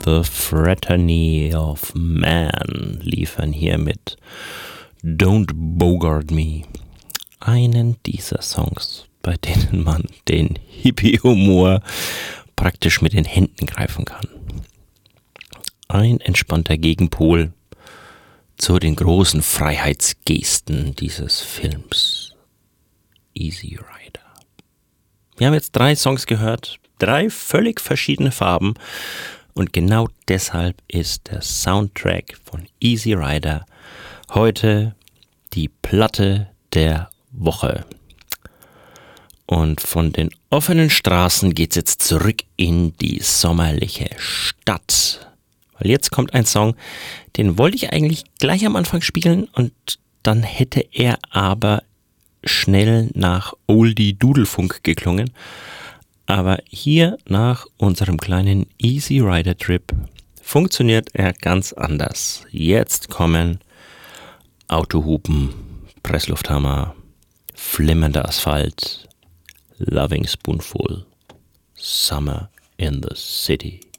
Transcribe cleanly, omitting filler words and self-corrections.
The Fraternity of Man liefern hier mit Don't Bogart Me. Einen dieser Songs, bei denen man den Hippie-Humor praktisch mit den Händen greifen kann. Ein entspannter Gegenpol zu den großen Freiheitsgesten dieses Films. Easy Rider. Wir haben jetzt 3 Songs gehört, 3 völlig verschiedene Farben und genau deshalb ist der Soundtrack von Easy Rider heute die Platte der Woche. Und von den offenen Straßen geht's jetzt zurück in die sommerliche Stadt. Weil jetzt kommt ein Song, den wollte ich eigentlich gleich am Anfang spielen und dann hätte er aber schnell nach Oldie Dudelfunk geklungen. Aber hier nach unserem kleinen Easy Rider Trip funktioniert er ganz anders. Jetzt kommen Autohupen, Presslufthammer, flimmernder Asphalt, Loving Spoonful, Summer in the City.